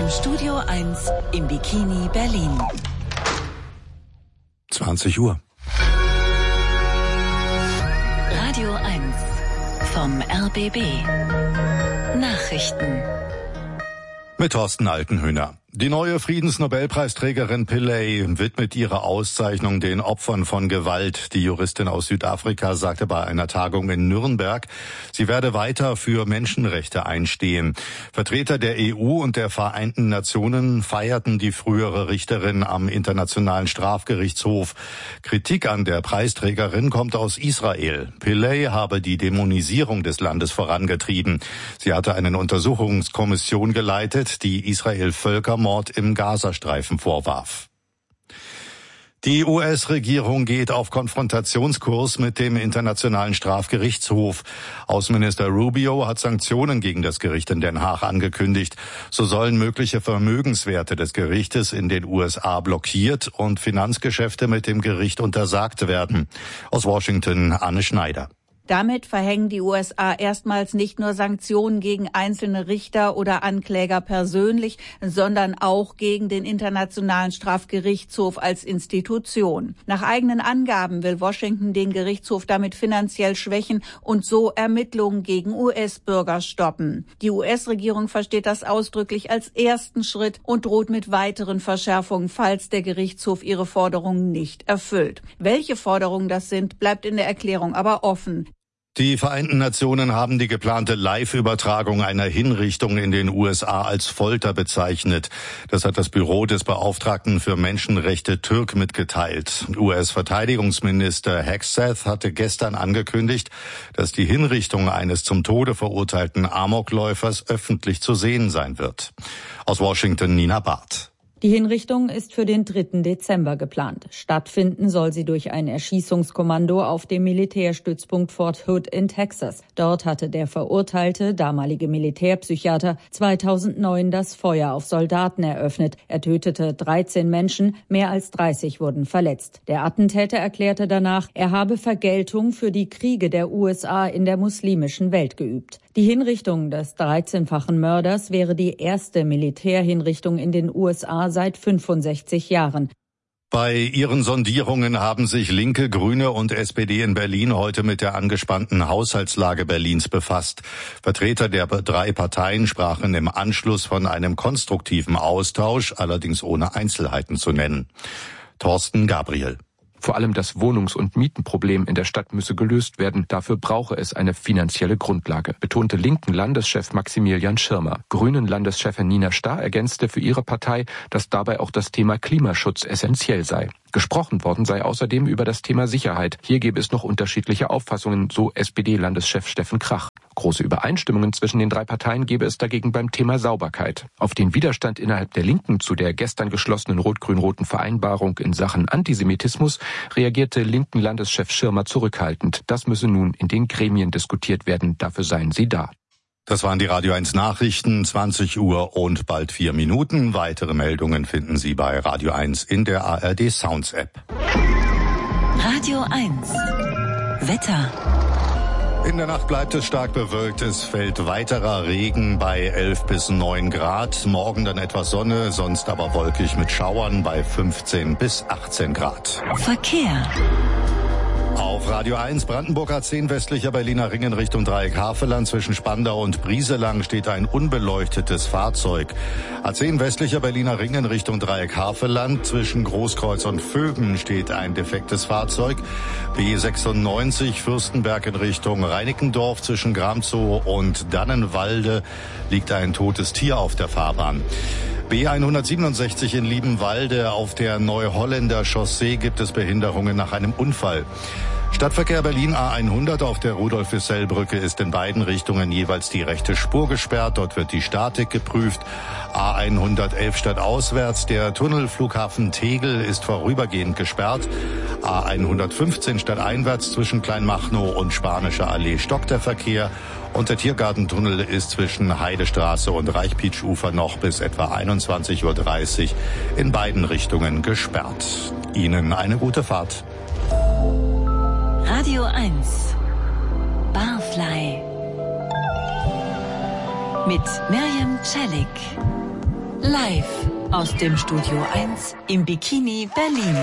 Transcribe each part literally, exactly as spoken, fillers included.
Im Studio eins im Bikini Berlin. zwanzig Uhr. Radio eins vom R B B. Nachrichten. Mit Thorsten Altenhöhner. Die neue Friedensnobelpreisträgerin Pillay widmet ihre Auszeichnung den Opfern von Gewalt. Die Juristin aus Südafrika sagte bei einer Tagung in Nürnberg, sie werde weiter für Menschenrechte einstehen. Vertreter der E U und der Vereinten Nationen feierten die frühere Richterin am Internationalen Strafgerichtshof. Kritik an der Preisträgerin kommt aus Israel. Pillay habe die Dämonisierung des Landes vorangetrieben. Sie hatte eine Untersuchungskommission geleitet, die Israel Völkermord im Gazastreifen vorwarf. Die U S-Regierung geht auf Konfrontationskurs mit dem Internationalen Strafgerichtshof. Außenminister Rubio hat Sanktionen gegen das Gericht in Den Haag angekündigt. So sollen mögliche Vermögenswerte des Gerichtes in den U S A blockiert und Finanzgeschäfte mit dem Gericht untersagt werden. Aus Washington Anne Schneider. Damit verhängen die U S A erstmals nicht nur Sanktionen gegen einzelne Richter oder Ankläger persönlich, sondern auch gegen den Internationalen Strafgerichtshof als Institution. Nach eigenen Angaben will Washington den Gerichtshof damit finanziell schwächen und so Ermittlungen gegen U S-Bürger stoppen. Die U S-Regierung versteht das ausdrücklich als ersten Schritt und droht mit weiteren Verschärfungen, falls der Gerichtshof ihre Forderungen nicht erfüllt. Welche Forderungen das sind, bleibt in der Erklärung aber offen. Die Vereinten Nationen haben die geplante Live-Übertragung einer Hinrichtung in den U S A als Folter bezeichnet. Das hat das Büro des Beauftragten für Menschenrechte Türk mitgeteilt. U S-Verteidigungsminister Hegseth hatte gestern angekündigt, dass die Hinrichtung eines zum Tode verurteilten Amokläufers öffentlich zu sehen sein wird. Aus Washington Nina Barth. Die Hinrichtung ist für den dritten Dezember geplant. Stattfinden soll sie durch ein Erschießungskommando auf dem Militärstützpunkt Fort Hood in Texas. Dort hatte der verurteilte, damalige Militärpsychiater, zweitausendneun das Feuer auf Soldaten eröffnet. Er tötete dreizehn Menschen, mehr als dreißig wurden verletzt. Der Attentäter erklärte danach, er habe Vergeltung für die Kriege der U S A in der muslimischen Welt geübt. Die Hinrichtung des dreizehnfachen Mörders wäre die erste Militärhinrichtung in den U S A seit fünfundsechzig Jahren. Bei ihren Sondierungen haben sich Linke, Grüne und S P D in Berlin heute mit der angespannten Haushaltslage Berlins befasst. Vertreter der drei Parteien sprachen im Anschluss von einem konstruktiven Austausch, allerdings ohne Einzelheiten zu nennen. Thorsten Gabriel. Vor allem das Wohnungs- und Mietenproblem in der Stadt müsse gelöst werden. Dafür brauche es eine finanzielle Grundlage, betonte linken Landeschef Maximilian Schirmer. Grünen Landeschefin Nina Starr ergänzte für ihre Partei, dass dabei auch das Thema Klimaschutz essentiell sei. Gesprochen worden sei außerdem über das Thema Sicherheit. Hier gäbe es noch unterschiedliche Auffassungen, so S P D-Landeschef Steffen Krach. Große Übereinstimmungen zwischen den drei Parteien gäbe es dagegen beim Thema Sauberkeit. Auf den Widerstand innerhalb der Linken zu der gestern geschlossenen rot-grün-roten Vereinbarung in Sachen Antisemitismus reagierte linken Landeschef Schirmer zurückhaltend. Das müsse nun in den Gremien diskutiert werden. Dafür seien sie da. Das waren die Radio eins Nachrichten, zwanzig Uhr und bald vier Minuten. Weitere Meldungen finden Sie bei Radio eins in der A R D Sounds App. Radio eins. Wetter. In der Nacht bleibt es stark bewölkt. Es fällt weiterer Regen bei elf bis neun Grad. Morgen dann etwas Sonne, sonst aber wolkig mit Schauern bei fünfzehn bis achtzehn Grad. Verkehr. Auf Radio eins Brandenburg A zehn westlicher Berliner Ring in Richtung Dreieck Havelland zwischen Spandau und Brieselang steht ein unbeleuchtetes Fahrzeug. A zehn westlicher Berliner Ring in Richtung Dreieck Havelland zwischen Großkreuz und Vöben steht ein defektes Fahrzeug. B sechsundneunzig Fürstenberg in Richtung Reinickendorf zwischen Gramzow und Dannenwalde liegt ein totes Tier auf der Fahrbahn. B hundertsiebenundsechzig in Liebenwalde auf der Neuholländer Chaussee gibt es Behinderungen nach einem Unfall. Stadtverkehr Berlin A hundert auf der Rudolf-Wissell-Brücke ist in beiden Richtungen jeweils die rechte Spur gesperrt. Dort wird die Statik geprüft. A hundertelf stadtauswärts, der Tunnelflughafen Tegel ist vorübergehend gesperrt. A hundertfünfzehn stadteinwärts zwischen Kleinmachnow und Spanischer Allee stockt der Verkehr. Und der Tiergartentunnel ist zwischen Heidestraße und Reichpietschufer noch bis etwa einundzwanzig Uhr dreißig in beiden Richtungen gesperrt. Ihnen eine gute Fahrt. Radio eins. Barfly. Mit Miriam Celik. Live aus dem Studio eins im Bikini Berlin.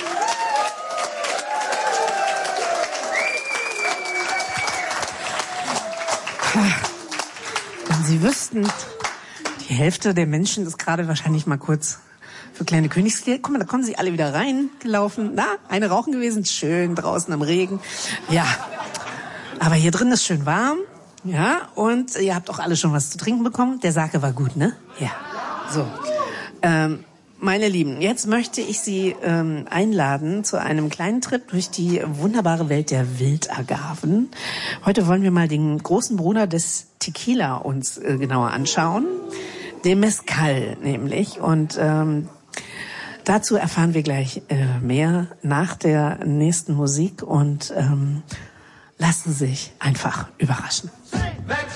Wenn Sie wüssten, die Hälfte der Menschen ist gerade wahrscheinlich mal kurz für kleine Königskinder. Guck mal, da kommen sie alle wieder reingelaufen. Na, eine rauchen gewesen, schön draußen am Regen. Ja, aber hier drin ist schön warm. Ja, und ihr habt auch alle schon was zu trinken bekommen. Der Sake war gut, ne? Ja, so. Ähm, meine Lieben, jetzt möchte ich Sie ähm, einladen zu einem kleinen Trip durch die wunderbare Welt der Wildagaven. Heute wollen wir mal den großen Bruder des Tequila uns äh, genauer anschauen. Den Mezcal nämlich. Und ähm, dazu erfahren wir gleich äh, mehr nach der nächsten Musik. Und ähm, lassen Sie sich einfach überraschen.